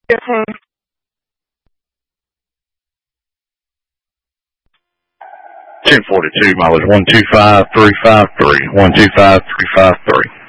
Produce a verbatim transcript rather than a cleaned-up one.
Yes, ma'am. ten forty-two, mileage one two five three five three, one two five three five three.